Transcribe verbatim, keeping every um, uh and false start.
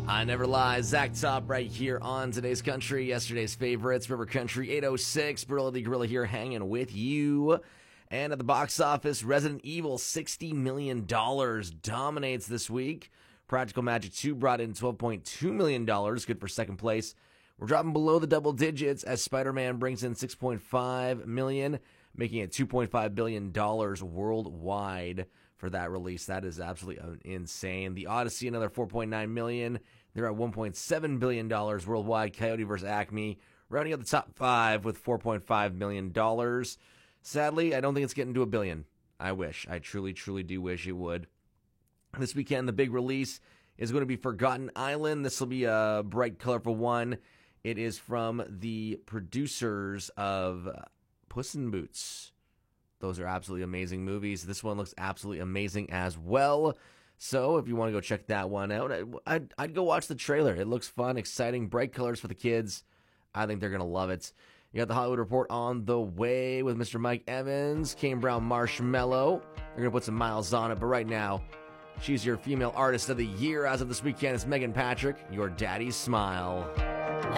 I never lie. Zach Top right here on Today's Country. Yesterday's favorites, River Country eight oh six. Barilla the Gorilla here hanging with you. And at the box office, Resident Evil sixty million dollars dominates this week. Practical Magic two brought in twelve point two million dollars, good for second place. We're dropping below the double digits as Spider-Man brings in six point five million dollars, making it two point five billion dollars worldwide for that release. That is absolutely insane. The Odyssey, another four point nine million dollars. They're at one point seven billion dollars worldwide. Coyote versus. Acme rounding out the top five with four point five million dollars. Sadly, I don't think it's getting to a billion. I wish. I truly, truly do wish it would. This weekend, the big release is going to be Forgotten Island. This will be a bright, colorful one. It is from the producers of Puss in Boots. Those are absolutely amazing movies. This one looks absolutely amazing as well. So if you want to go check that one out, I'd, I'd go watch the trailer. It looks fun, exciting, bright colors for the kids. I think they're going to love it. You got the Hollywood Report on the way with Mister Mike Evans, Kane Brown Marshmello. They're going to put some miles on it, but right now, she's your female artist of the year as of this weekend. It's Megan Patrick, Your Daddy's Smile.